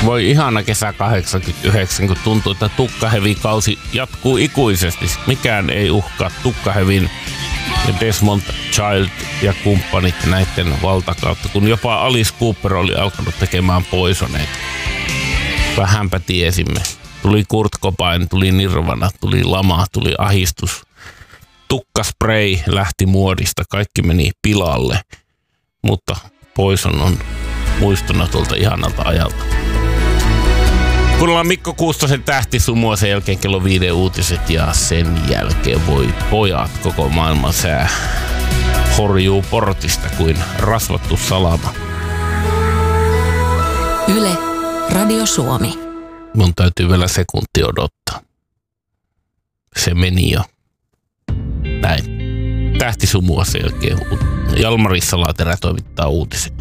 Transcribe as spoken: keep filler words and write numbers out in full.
Voi ihana kesä kahdeksankymmentäyhdeksän, kun tuntuu, että Tukkahevin-kausi jatkuu ikuisesti. Mikään ei uhkaa Tukkahevin ja Desmond Child ja kumppanit näiden valtakautta, kun jopa Alice Cooper oli alkanut tekemään Poisoneita. Vähänpä tiesimme. Tuli Kurt Cobain, tuli Nirvana, tuli lama, tuli ahistus. Tukkaspray lähti muodista, kaikki meni pilalle, mutta Poison on muistona tuolta ihanalta ajalta. Kuunnellaan Mikko Kuustosen Tähtisumua, sen jälkeen kello viiden uutiset ja sen jälkeen voi pojat, koko maailman sää horjuu portista kuin rasvattu salama. Yle, Radio Suomi. Mun täytyy vielä sekunti odottaa. Se meni jo. Näin. Tähtisumua sen jälkeen. Jalmari Salaterä toimittaa uutiset.